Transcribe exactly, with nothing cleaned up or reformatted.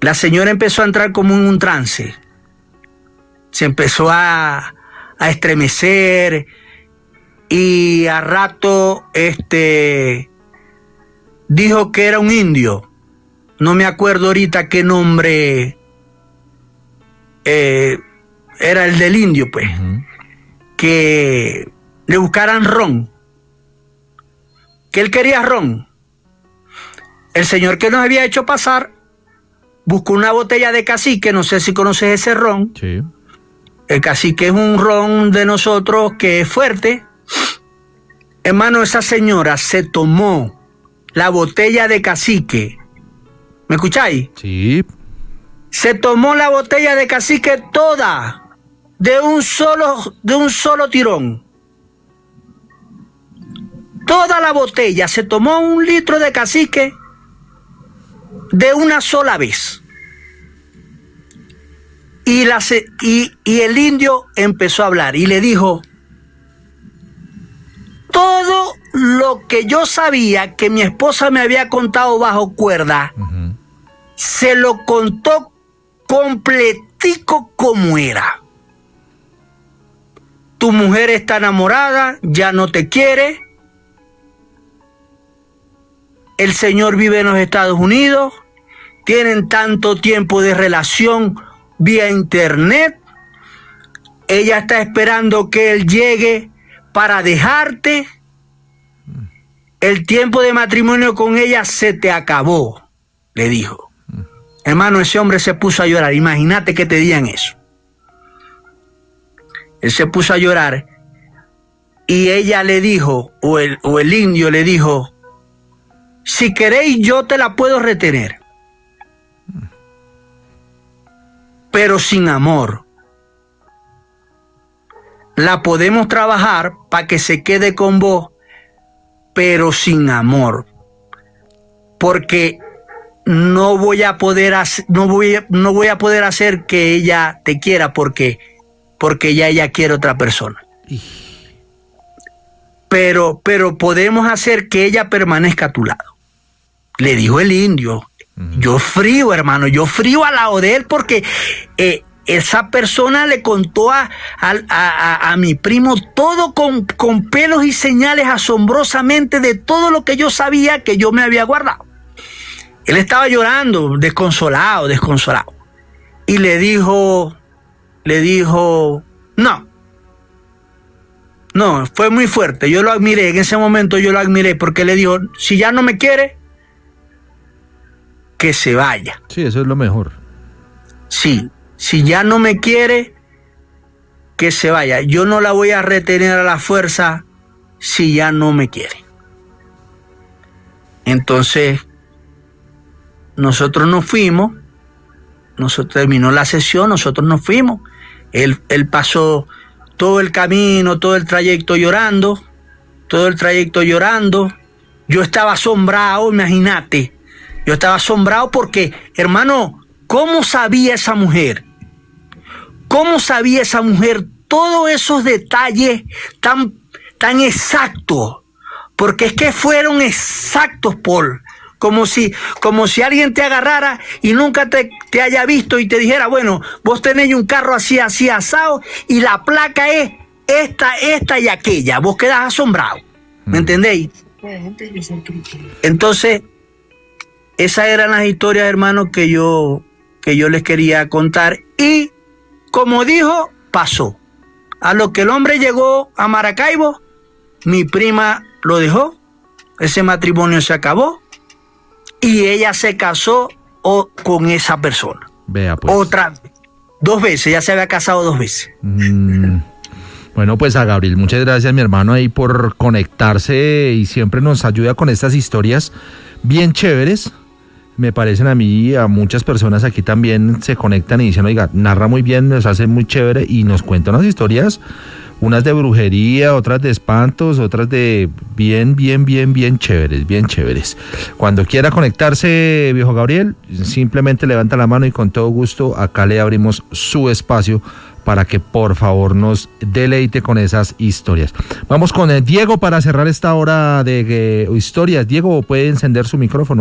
la señora empezó a entrar como en un trance. Se empezó a, a estremecer y a rato este, dijo que era un indio. No me acuerdo ahorita qué nombre eh, era el del indio, pues. Uh-huh. Que le buscaran ron. Que él quería ron. El señor que nos había hecho pasar buscó una botella de cacique, no sé si conoces ese ron. Sí. El cacique es un ron de nosotros que es fuerte. Hermano, esa señora se tomó la botella de cacique. ¿Me escucháis? Sí. Se tomó la botella de cacique toda, de un solo, de un solo tirón. Toda la botella, se tomó un litro de cacique de una sola vez. Y, la, y, y el indio empezó a hablar y le dijo, todo lo que yo sabía que mi esposa me había contado bajo cuerda, uh-huh, se lo contó completico como era. Tu mujer está enamorada, ya no te quiere. El señor vive en los Estados Unidos. Tienen tanto tiempo de relación vía internet. Ella está esperando que él llegue para dejarte. El tiempo de matrimonio con ella se te acabó, le dijo. Hermano, ese hombre se puso a llorar. Imagínate que te digan eso. Él se puso a llorar y ella le dijo, o el, o el indio le dijo, si queréis yo te la puedo retener, pero sin amor. La podemos trabajar para que se quede con vos, pero sin amor. Porque no voy a poder hacer, no voy, no voy a poder hacer que ella te quiera porque, porque ya ella quiere otra persona. Pero, pero podemos hacer que ella permanezca a tu lado. Le dijo el indio. Uh-huh. Yo frío, hermano, yo frío al lado de él porque eh, esa persona le contó a, a, a, a mi primo todo con, con pelos y señales asombrosamente de todo lo que yo sabía que yo me había guardado. Él estaba llorando, desconsolado, desconsolado. Y le dijo, le dijo, no, no, fue muy fuerte. Yo lo admiré, en ese momento yo lo admiré porque le dijo, si ya no me quiere, que se vaya. Sí, eso es lo mejor. Sí, si ya no me quiere, que se vaya. Yo no la voy a retener a la fuerza si ya no me quiere. Entonces, nosotros nos fuimos, nosotros terminó la sesión, nosotros nos fuimos. Él, él pasó todo el camino, todo el trayecto llorando, todo el trayecto llorando. Yo estaba asombrado, imagínate. Yo estaba asombrado porque, hermano, ¿cómo sabía esa mujer? ¿Cómo sabía esa mujer todos esos detalles tan, tan exactos? Porque es que fueron exactos, Paul. Como si, como si alguien te agarrara y nunca te, te haya visto y te dijera, bueno, vos tenéis un carro así, así asado y la placa es esta, esta y aquella. Vos quedás asombrado. ¿Me entendéis? Entonces, esas eran las historias, hermanos, que yo, que yo les quería contar. Y, como dijo, pasó. A lo que el hombre llegó a Maracaibo, mi prima lo dejó, ese matrimonio se acabó, y ella se casó o, con esa persona. Vea, pues. Otra, dos veces, ya se había casado dos veces. Mm. Bueno, pues a Gabriel, muchas gracias, mi hermano, ahí por conectarse y siempre nos ayuda con estas historias bien chéveres. Me parecen a mí, a muchas personas aquí también se conectan y dicen, oiga, narra muy bien, nos hace muy chévere y nos cuenta unas historias, unas de brujería, otras de espantos, otras de bien, bien, bien, bien chéveres, bien chéveres. Cuando quiera conectarse, viejo Gabriel, simplemente levanta la mano y con todo gusto acá le abrimos su espacio para que por favor nos deleite con esas historias. Vamos con Diego para cerrar esta hora de eh, historias. Diego, ¿puede encender su micrófono?